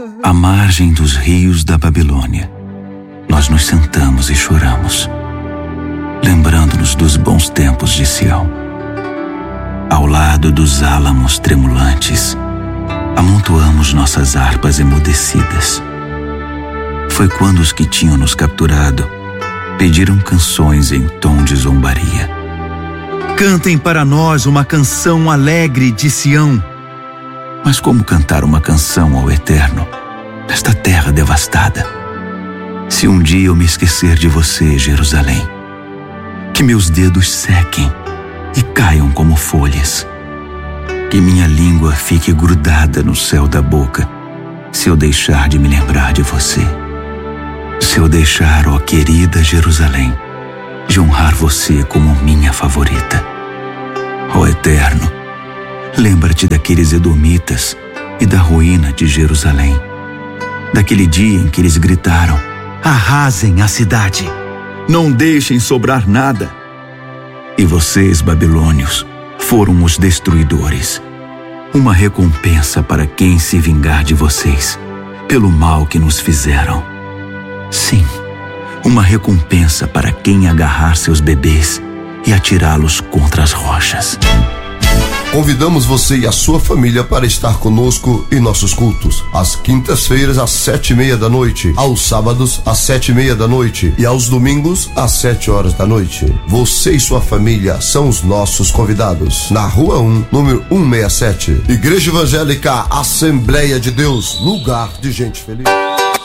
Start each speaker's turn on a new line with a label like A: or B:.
A: À margem dos rios da Babilônia, nós nos sentamos e choramos, lembrando-nos dos bons tempos de Sião. Ao lado dos álamos tremulantes, amontoamos nossas harpas emudecidas. Foi quando os que tinham nos capturado pediram canções em tom de zombaria.
B: Cantem para nós uma canção alegre de Sião.
A: Mas como cantar uma canção ao Eterno nesta terra devastada? Se um dia eu me esquecer de você, Jerusalém, que meus dedos sequem e caiam como folhas, que minha língua fique grudada no céu da boca, se eu deixar de me lembrar de você. Se eu deixar, ó querida Jerusalém, de honrar você como minha favorita. Ó Eterno, lembra-te daqueles edomitas e da ruína de Jerusalém, daquele dia em que eles gritaram:
B: arrasem a cidade, não deixem sobrar nada.
A: E vocês, babilônios, foram os destruidores, uma recompensa para quem se vingar de vocês pelo mal que nos fizeram. Sim, uma recompensa para quem agarrar seus bebês e atirá-los contra as rochas.
C: Convidamos você e a sua família para estar conosco em nossos cultos. Às quintas-feiras, às 7:30 da noite. Aos sábados, às 7:30 da noite. E aos domingos, às 7 horas da noite. Você e sua família são os nossos convidados. Na Rua 1, número 167. Igreja Evangélica Assembleia de Deus. Lugar de gente feliz.